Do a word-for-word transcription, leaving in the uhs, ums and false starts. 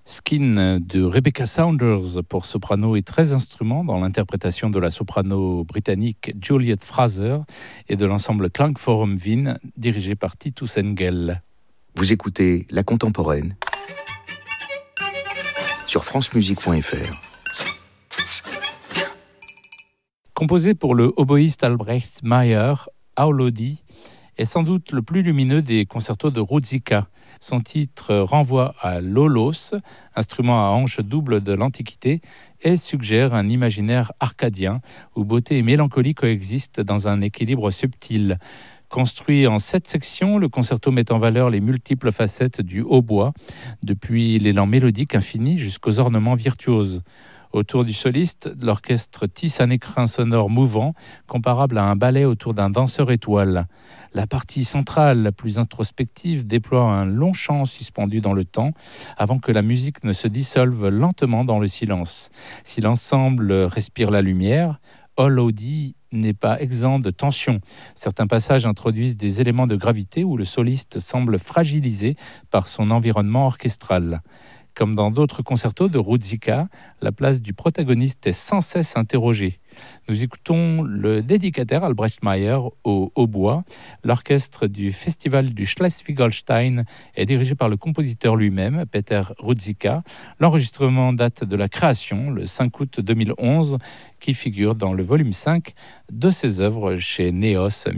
Skin de Rebecca Saunders pour soprano et treize instruments dans l'interprétation de la soprano britannique Juliet Fraser et de l'ensemble Klangforum Wien dirigé par Titus Engel. Vous écoutez La Contemporaine sur francemusique point f r. Composé pour le oboïste Albrecht Meyer, Aulodi est sans doute le plus lumineux des concertos de Ruzicka. Son titre renvoie à l'aulos, instrument à hanches doubles de l'Antiquité, et suggère un imaginaire arcadien où beauté et mélancolie coexistent dans un équilibre subtil. Construit en sept sections, le concerto met en valeur les multiples facettes du hautbois, depuis l'élan mélodique infini jusqu'aux ornements virtuoses. Autour du soliste, l'orchestre tisse un écrin sonore mouvant, comparable à un ballet autour d'un danseur étoile. La partie centrale, la plus introspective, déploie un long chant suspendu dans le temps, avant que la musique ne se dissolve lentement dans le silence. Si l'ensemble respire la lumière, Aulodi n'est pas exempt de tension. Certains passages introduisent des éléments de gravité où le soliste semble fragilisé par son environnement orchestral. Comme dans d'autres concertos de Ruzicka, la place du protagoniste est sans cesse interrogée. Nous écoutons le dédicataire Albrecht Meyer au hautbois. L'orchestre du Festival du Schleswig-Holstein est dirigé par le compositeur lui-même, Peter Ruzicka. L'enregistrement date de la création, le cinq août deux mille onze, qui figure dans le volume cinq de ses œuvres chez Neos